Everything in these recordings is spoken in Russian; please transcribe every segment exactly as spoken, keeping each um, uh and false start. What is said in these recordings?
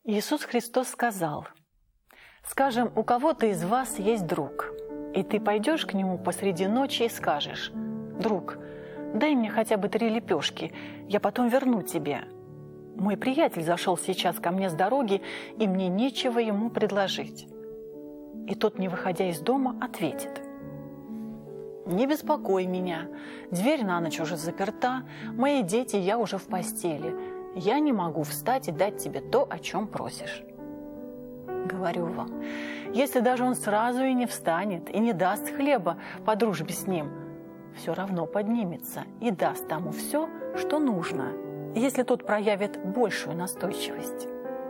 Иисус Христос сказал: «Скажем, у кого-то из вас есть друг, и ты пойдешь к нему посреди ночи и скажешь: „Друг, дай мне хотя бы три лепешки, я потом верну тебе. Мой приятель зашел сейчас ко мне с дороги, и мне нечего ему предложить“». И тот, не выходя из дома, ответит: «Не беспокой меня, дверь на ночь уже заперта, мои дети, я уже в постели, я не могу встать и дать тебе то, о чем просишь». Говорю вам, если даже он сразу и не встанет, и не даст хлеба по дружбе с ним, все равно поднимется и даст тому все, что нужно, если тот проявит большую настойчивость.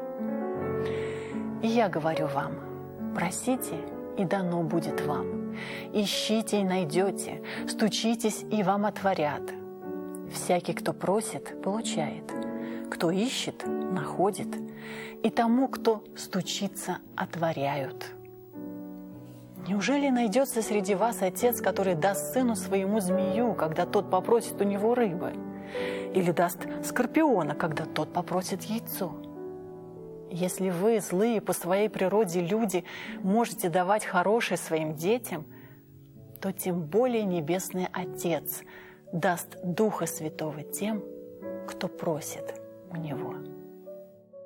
И я говорю вам, просите, и дано будет вам. Ищите и найдете, стучитесь, и вам отворят. Всякий, кто просит, получает. Кто ищет, находит. И тому, кто стучится, отворяют. Неужели найдется среди вас отец, который даст сыну своему змею, когда тот попросит у него рыбы? Или даст скорпиона, когда тот попросит яйцо? Если вы, злые по своей природе люди, можете давать хорошее своим детям, то тем более Небесный Отец даст Духа Святого тем, кто просит у Него.